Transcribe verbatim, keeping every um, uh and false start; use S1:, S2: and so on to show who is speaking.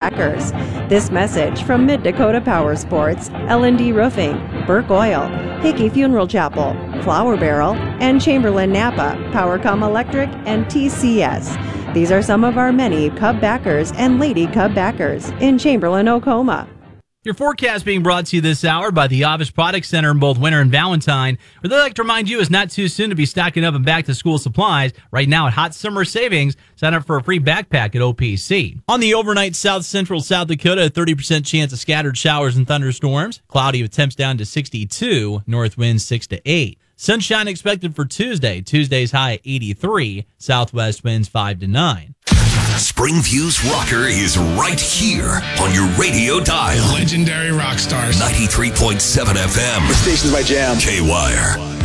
S1: backers. This message from Mid-Dakota Power Sports, L and D Roofing, Burke Oil, Hickey Funeral Chapel, Flour Barrel, and Chamberlain Napa, PowerCom Electric, and T C S. These are some of our many Cub backers and Lady Cub backers in Chamberlain, Oklahoma.
S2: Your forecast being brought to you this hour by the Office Product Center in both Winter and Valentine, where they'd like to remind you it's not too soon to be stocking up on back-to-school supplies. Right now at Hot Summer Savings, sign up for a free backpack at O P C. On the overnight, South Central South Dakota, a thirty percent chance of scattered showers and thunderstorms. Cloudy with temps down to sixty-two, north winds six to eight. Sunshine expected for Tuesday. Tuesday's high at eighty-three, southwest winds five to nine.
S3: Springview's rocker is right here on your radio dial.
S4: Legendary rock stars.
S3: ninety-three point seven F M.
S5: The station's my jam.
S3: K-Wire.